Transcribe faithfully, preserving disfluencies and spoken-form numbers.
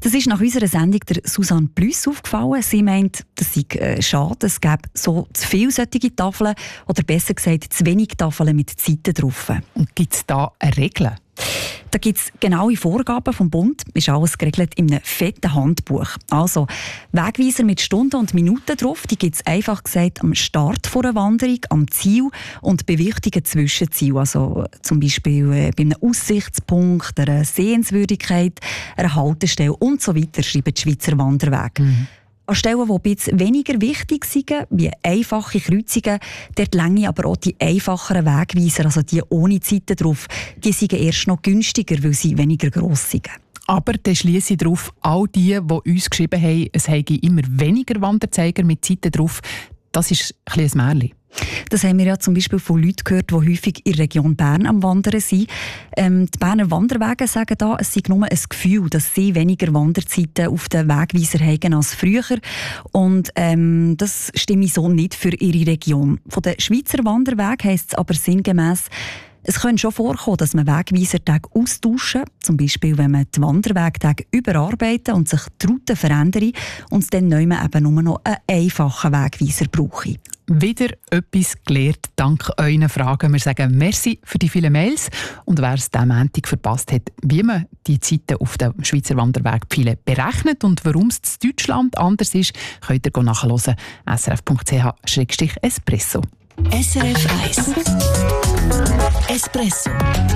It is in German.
Das ist nach unserer Sendung der Susanne Plüss aufgefallen. Sie meint, das sei äh, schade, es gäbe so zu viele solche Tafeln oder besser gesagt zu wenig Tafeln mit Zeiten drauf. Und gibt es da eine Regel? Da gibt es genaue Vorgaben vom Bund, ist alles geregelt in einem fetten Handbuch. Also Wegweiser mit Stunden und Minuten drauf, die gibt es einfach gesagt am Start einer Wanderung, am Ziel und bei wichtigen Zwischenzielen. Also zum Beispiel äh, bei einem Aussichtspunkt, einer Sehenswürdigkeit, einer Haltestelle und so weiter, schreiben die Schweizer Wanderwege. Mhm. An Stellen, die ein bisschen weniger wichtig sind, wie einfache Kreuzungen, dort länger aber auch die einfacheren Wegweiser, also die ohne Zeiten drauf, die sind erst noch günstiger, weil sie weniger gross sind. Aber dann schliesse ich darauf, all die, die uns geschrieben haben, es habe immer weniger Wanderzeiger mit Zeiten drauf, das ist ein bisschen ein Märchen. Das haben wir ja zum Beispiel von Leuten gehört, die häufig in der Region Bern am Wandern sind. Ähm, die Berner Wanderwege sagen da, es sei nur ein Gefühl, dass sie weniger Wanderzeiten auf den Wegweiser haben als früher. Und ähm, das stimme so nicht für ihre Region. Von den Schweizer Wanderwegen heisst es aber sinngemäss, es kann schon vorkommen, dass man Wegweisertage austauschen, zum Beispiel wenn man die Wanderwegtage überarbeiten und sich die Route verändern und es dann neu eben nur noch einen einfachen Wegweiser brauche. Wieder etwas gelernt, dank euren Fragen. Wir sagen merci für die vielen Mails. Und wer es diesen Montag verpasst hat, wie man die Zeiten auf dem Schweizer Wanderwegpfeilen berechnet und warum es in Deutschland anders ist, könnt ihr nachhören. s r f punkt c h slash espresso. S R F eins Espresso.